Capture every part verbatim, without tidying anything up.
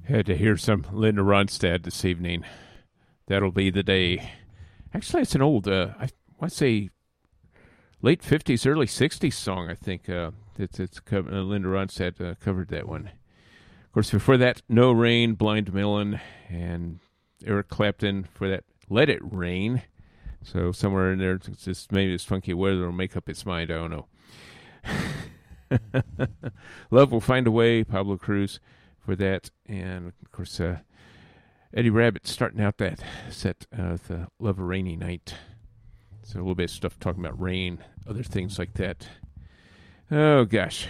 Had to hear some Linda Ronstadt this evening. That'll be the day. Actually, it's an old, uh, I want to say, late fifties, early sixties song, I think. Uh, it's it's uh, Linda Ronstadt uh, covered that one. Of course, before that, No Rain, Blind Melon, and Eric Clapton for that Let It Rain. So somewhere in there, it's just maybe this funky weather will make up its mind. I don't know. Love Will Find a Way, Pablo Cruz for that. And, of course, uh, Eddie Rabbitt starting out that set uh, with uh, Love a Rainy Night. So a little bit of stuff talking about rain, other things like that. Oh, gosh.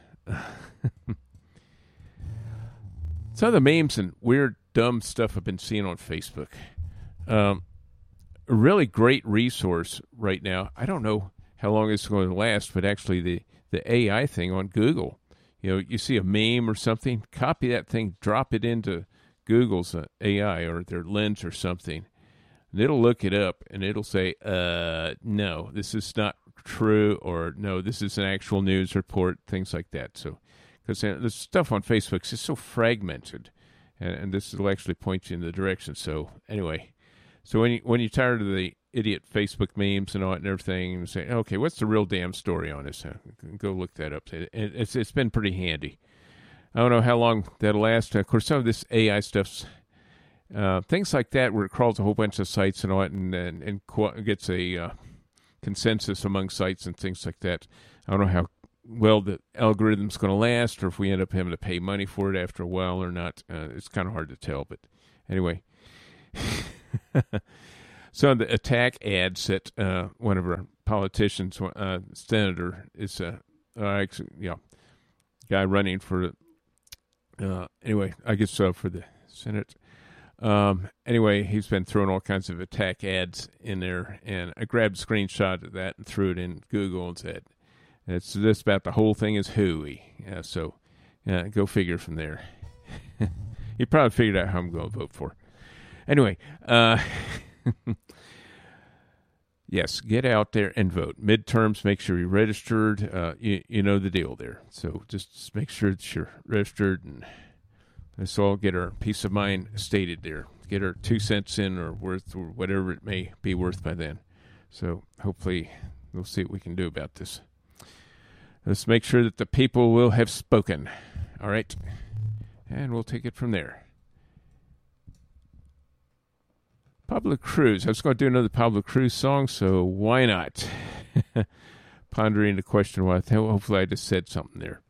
Some of the memes and weird, dumb stuff I've been seeing on Facebook. Um, a really great resource right now. I don't know how long it's going to last, but actually the, the A I thing on Google. You know, you see a meme or something, copy that thing, drop it into Google's uh, A I or their Lens or something, and it'll look it up, and it'll say, uh, no, this is not true, or no, this is an actual news report, things like that. So, because uh, the stuff on Facebook is just so fragmented, and, and this will actually point you in the direction. So, anyway, so when, you, when you're tired of the idiot Facebook memes and all that and everything, and say, okay, what's the real damn story on this? Uh, go look that up. It, it's It's been pretty handy. I don't know how long that'll last. Of course, some of this A I stuff's uh, things like that, where it crawls a whole bunch of sites and all that, and and, and qu- gets a uh, consensus among sites and things like that. I don't know how well the algorithm's going to last, or if we end up having to pay money for it after a while or not. Uh, it's kind of hard to tell. But anyway. So the attack ads that uh, one of our politicians, uh, senator, is a uh, actually, yeah, guy running for, uh, anyway, I guess so for the Senate. Um, anyway, he's been throwing all kinds of attack ads in there, and I grabbed a screenshot of that and threw it in Google and said, it's this about the whole thing is hooey. Yeah, so uh, go figure from there. You probably figured out how I'm going to vote for. Anyway, uh... yes, get out there and vote. Midterms, make sure you're registered. Uh, you, you know the deal there. So just, just make sure that you're registered, and let's all get our peace of mind stated there. Get our two cents in or worth, or whatever it may be worth by then. So hopefully we'll see what we can do about this. Let's make sure that the people will have spoken. All right? And we'll take it from there. Pablo Cruz. I was going to do another Pablo Cruz song, so why not? Pondering the question, well, hopefully I just said something there.